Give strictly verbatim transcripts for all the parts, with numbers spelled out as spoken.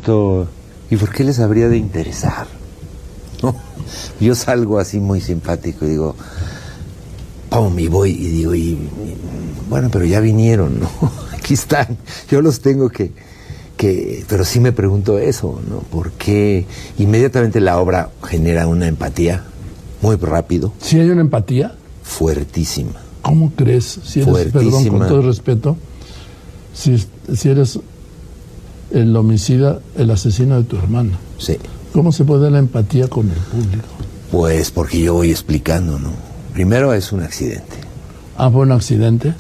pregunto, ¿y por qué les habría de interesar? ¿No? Yo salgo así muy simpático y digo, pum, y voy y digo, y, y, bueno, pero ya vinieron, ¿no? Aquí están, yo los tengo que, que, pero sí me pregunto eso, ¿no? ¿Por qué inmediatamente la obra genera una empatía muy rápido? ¿Sí hay una empatía? Fuertísima. ¿Cómo crees? Si eres, perdón, con todo el respeto, si, si eres el homicida, el asesino de tu hermana. Sí. ¿Cómo se puede dar la empatía con el público? Pues porque yo voy explicando, ¿no? Primero es un accidente. Ah, ¿fue un accidente?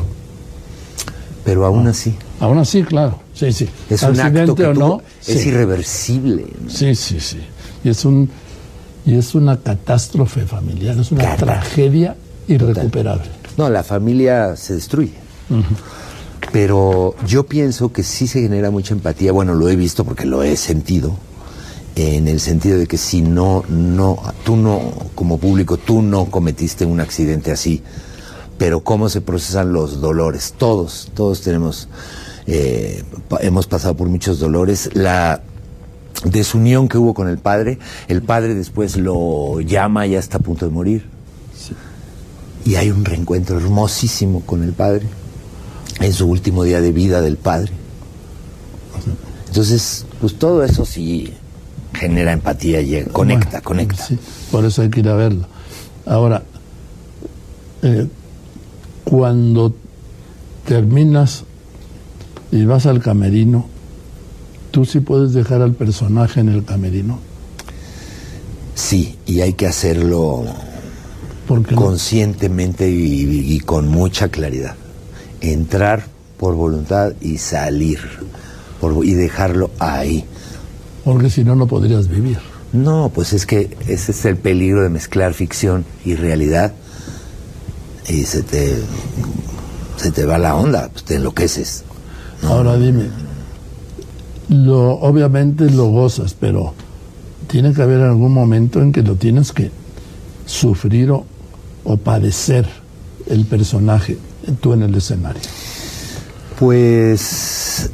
Pero aún ah. así. Aún así, claro. Sí, sí. Es un acto que o tú, no, es sí. irreversible, ¿no? Sí, sí, sí. Y es un y es una catástrofe familiar, es una Cata. tragedia irrecuperable. Total. No, la familia se destruye. Uh-huh. Pero yo pienso que sí se genera mucha empatía. Bueno, lo he visto porque lo he sentido. En el sentido de que si no, no, tú no, como público, tú no cometiste un accidente así, pero cómo se procesan los dolores. Todos, todos tenemos, eh, hemos pasado por muchos dolores. La desunión que hubo con el padre, el padre después lo llama, ya está a punto de morir. Sí. Y hay un reencuentro hermosísimo con el padre, en su último día de vida del padre. Entonces, pues todo eso sí genera empatía, y conecta, bueno, conecta. Sí, por eso hay que ir a verlo. Ahora, eh, cuando terminas y vas al camerino, ¿tú sí puedes dejar al personaje en el camerino? Sí, y hay que hacerlo ¿Por conscientemente no? y, y con mucha claridad. Entrar por voluntad y salir por, y dejarlo ahí. Porque si no, no podrías vivir. No, pues es que ese es el peligro de mezclar ficción y realidad. Y se te, se te va la onda, pues te enloqueces, ¿no? Ahora dime, lo, obviamente lo gozas, pero tiene que haber algún momento en que lo tienes que sufrir o, o padecer el personaje, tú en el escenario. Pues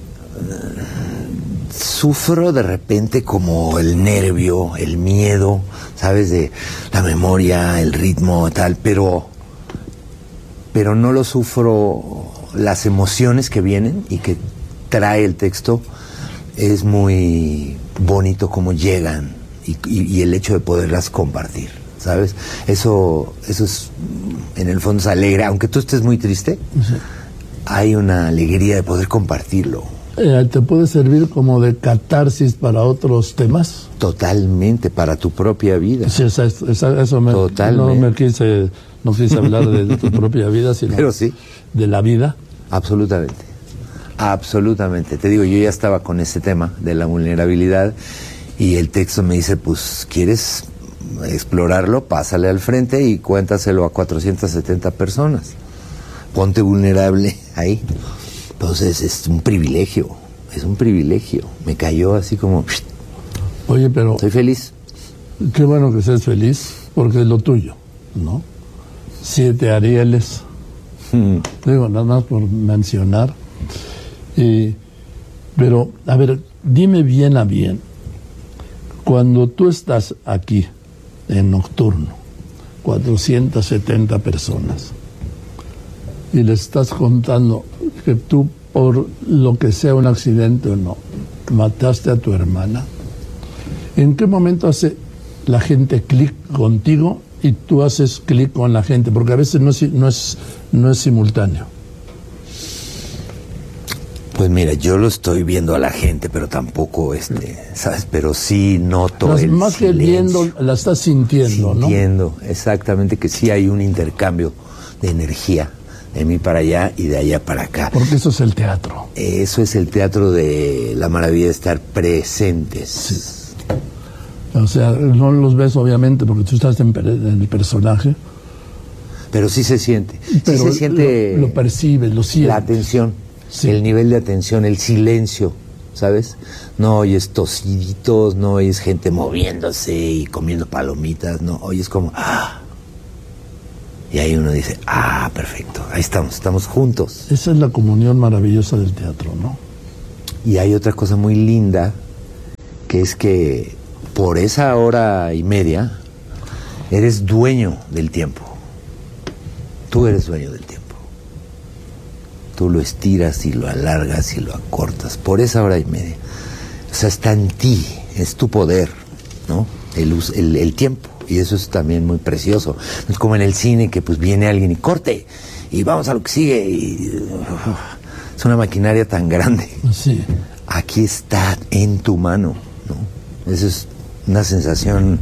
sufro de repente como el nervio, el miedo, ¿sabes? De la memoria, el ritmo, tal, pero, pero no lo sufro. Las emociones que vienen y que trae el texto, es muy bonito cómo llegan y, y, y el hecho de poderlas compartir, ¿sabes? Eso, eso es, en el fondo es alegre, aunque tú estés muy triste, sí. Hay una alegría de poder compartirlo. Eh, ¿Te puede servir como de catarsis para otros temas? Totalmente, para tu propia vida. Sí, esa, esa, eso me, Totalmente. No me quise, no quise hablar de, de tu propia vida, sino Pero sí. de la vida. Absolutamente, absolutamente. Te digo, yo ya estaba con ese tema de la vulnerabilidad y el texto me dice, pues, ¿quieres explorarlo? Pásale al frente y cuéntaselo a cuatrocientas setenta personas. Ponte vulnerable ahí. Entonces es un privilegio, es un privilegio. Me cayó así como... Oye, pero... Estoy feliz. Qué bueno que seas feliz, porque es lo tuyo, ¿no? Siete Arieles, mm. digo, nada más por mencionar. Y, pero, a ver, dime bien a bien, cuando tú estás aquí, en Nocturno, cuatrocientas setenta personas, y le estás contando que tú, por lo que sea un accidente o no, mataste a tu hermana, ¿en qué momento hace la gente clic contigo y tú haces clic con la gente? Porque a veces no es, no es, no es simultáneo. Pues mira, yo lo estoy viendo a la gente, pero tampoco, este, ¿sabes? Pero sí noto Las, el más silencio. que viendo, la estás sintiendo, ¿no? Sintiendo, exactamente, que sí hay un intercambio de energía de mí para allá y de allá para acá. Porque eso es el teatro. Eso es el teatro de la maravilla de estar presentes. Sí. O sea, no los ves obviamente porque tú estás en, en el personaje. Pero sí se siente. Pero sí se siente. Lo, lo percibes, lo sientes. La atención, sí. El nivel de atención, el silencio, ¿sabes? No oyes tosiditos, no oyes gente moviéndose y comiendo palomitas, no, oyes como... ¡ah! Y ahí uno dice, ah, perfecto, ahí estamos, estamos juntos. Esa es la comunión maravillosa del teatro, ¿no? Y hay otra cosa muy linda, que es que por esa hora y media eres dueño del tiempo. Tú eres dueño del tiempo. Tú lo estiras y lo alargas y lo acortas por esa hora y media. O sea, está en ti, es tu poder, ¿no? El, el, el tiempo. Y eso es también muy precioso. Es como en el cine que pues viene alguien y corte y vamos a lo que sigue. Y, uh, es una maquinaria tan grande. Sí. Aquí está en tu mano, ¿no? Eso es una sensación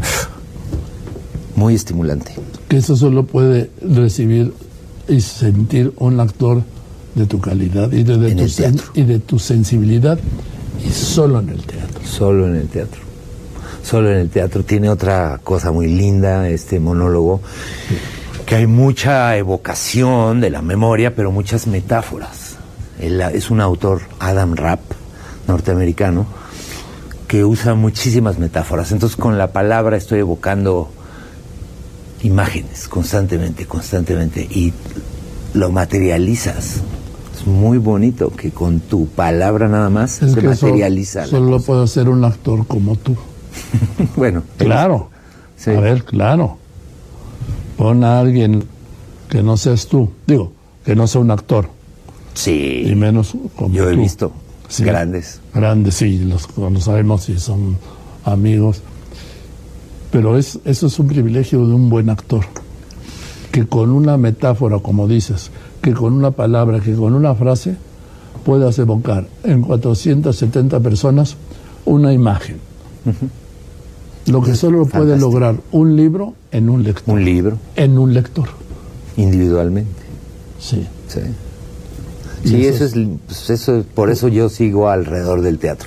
muy estimulante. Que eso solo puede recibir y sentir un actor de tu calidad y de, de, en tu, el teatro. y de tu sensibilidad, y solo en el teatro. Solo en el teatro. Solo en el teatro. Tiene otra cosa muy linda este monólogo, sí, que hay mucha evocación de la memoria, pero muchas metáforas. Él, es un autor, Adam Rapp, norteamericano, que usa muchísimas metáforas. Entonces con la palabra estoy evocando imágenes constantemente, constantemente, y lo materializas. Es muy bonito que con tu palabra nada más es se que materializa. Solo, solo puede ser un actor como tú. Bueno, claro. Sí. A ver, claro. Pon a alguien que no seas tú. Digo, que no sea un actor. Sí. Y menos como Yo he tú. visto Sí, grandes. Grandes, sí, los, los sabemos y son amigos. Pero es, eso es un privilegio de un buen actor. Que con una metáfora, como dices, que con una palabra, que con una frase, puedas evocar en cuatrocientas setenta personas una imagen. Uh-huh. Lo que es solo puede fantástico. Lograr un libro en un lector. Un libro. En un lector. Individualmente. Sí. Sí. Sí, eso, eso es, pues eso, por eso yo sigo alrededor del teatro.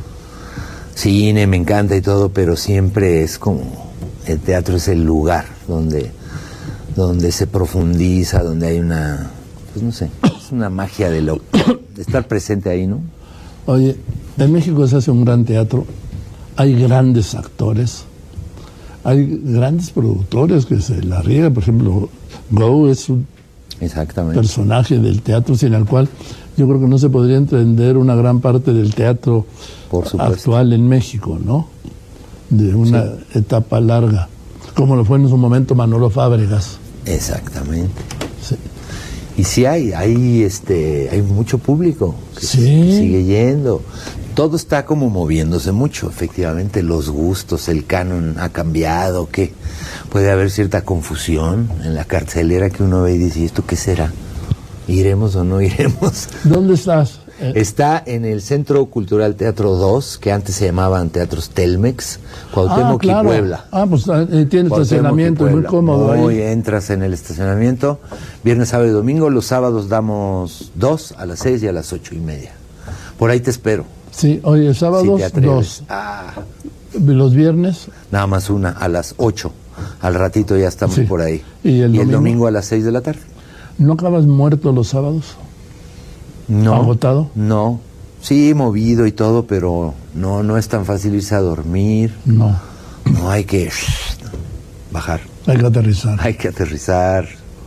Cine me encanta y todo, pero siempre es como el teatro es el lugar donde, donde se profundiza, donde hay una, pues no sé, es una magia de, lo, de estar presente ahí, ¿no? Oye, en México se hace un gran teatro, hay grandes actores, hay grandes productores que se la riegan, por ejemplo, Go es un Exactamente. personaje del teatro sin el cual yo creo que no se podría entender una gran parte del teatro actual en México, ¿no? De una sí. etapa larga, como lo fue en su momento Manolo Fábregas. Exactamente. Sí. Y sí hay, hay este, hay mucho público que, sí. que sigue yendo. Todo está como moviéndose mucho, efectivamente, los gustos, el canon ha cambiado, que puede haber cierta confusión en la cartelera que uno ve y dice, ¿esto qué será? ¿Iremos o no iremos? ¿Dónde estás? Está en el Centro Cultural Teatro dos, que antes se llamaban Teatros Telmex, Cuauhtémoc ah, claro. y Puebla. Ah, pues eh, tiene estacionamiento muy cómodo Muy, ahí. Entras en el estacionamiento, viernes, sábado y domingo. Los sábados damos dos, a las seis y a las ocho y media. Por ahí te espero. Sí, oye, sábados si dos. Ah. Los viernes. Nada más una, a las ocho. Al ratito ya estamos sí. por ahí. ¿Y el, y domingo? el domingo a las seis de la tarde. ¿No acabas muerto los sábados? No. ¿Agotado? No. Sí, movido y todo, pero no, no es tan fácil irse a dormir. No. No, hay que bajar. Hay que aterrizar. Hay que aterrizar.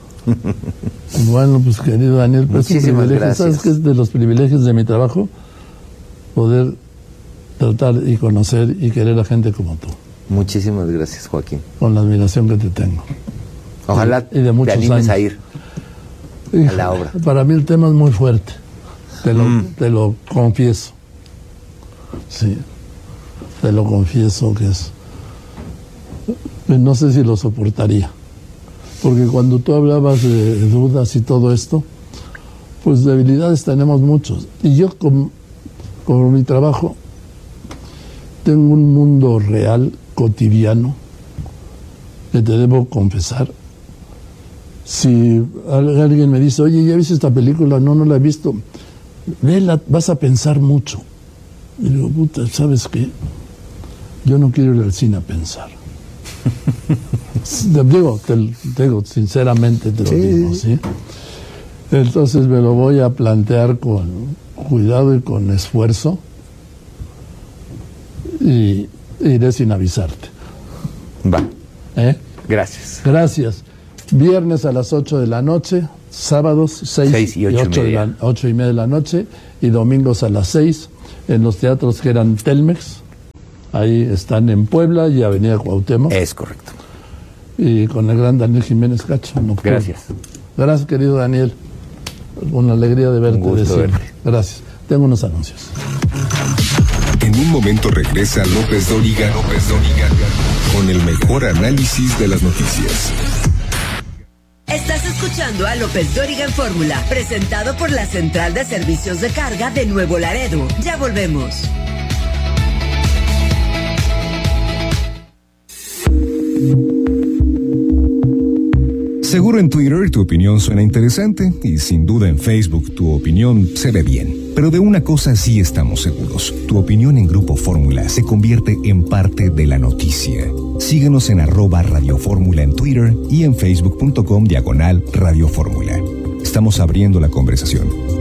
Bueno, pues querido Daniel, pues muchísimas gracias. ¿Sabes qué es de los privilegios de mi trabajo? Poder tratar y conocer y querer a gente como tú. Muchísimas gracias, Joaquín. Con la admiración que te tengo. Ojalá y de muchos te animes años. a ir Hijo, a la obra. Para mí el tema es muy fuerte. Te lo, mm. te lo confieso. Sí. Te lo confieso que es... No sé si lo soportaría. Porque cuando tú hablabas de dudas y todo esto, pues debilidades tenemos muchos. Y yo, con, con mi trabajo, tengo un mundo real, cotidiano, que te debo confesar. Si alguien me dice, oye, ¿ya viste esta película? No, no la he visto. Vela, vas a pensar mucho. Y digo, puta, ¿sabes qué? Yo no quiero ir al cine a pensar. Te digo, te, te digo, sinceramente te lo sí. digo, ¿sí? Entonces me lo voy a plantear con cuidado y con esfuerzo y iré sin avisarte. Va. ¿Eh? Gracias. Gracias. Viernes a las ocho de la noche, sábados seis y ocho y media. ocho y media de la noche y domingos a las seis en los teatros que eran Telmex, Ahí están en Puebla y Avenida Cuauhtémoc. Es correcto. Y con el gran Daniel Jiménez Cacho. No, Gracias. Gracias, querido Daniel. Una alegría de verte. Un gusto de verte. Gracias. Tengo unos anuncios. En un momento regresa López Dóriga, López Dóriga, con el mejor análisis de las noticias. Estás escuchando a López Dóriga en Fórmula, presentado por la Central de Servicios de Carga de Nuevo Laredo. Ya volvemos. Seguro en Twitter tu opinión suena interesante y sin duda en Facebook tu opinión se ve bien. Pero de una cosa sí estamos seguros. Tu opinión en Grupo Fórmula se convierte en parte de la noticia. Síguenos en arroba Radio Fórmula en Twitter y en facebook punto com diagonal Radio Fórmula. Estamos abriendo la conversación.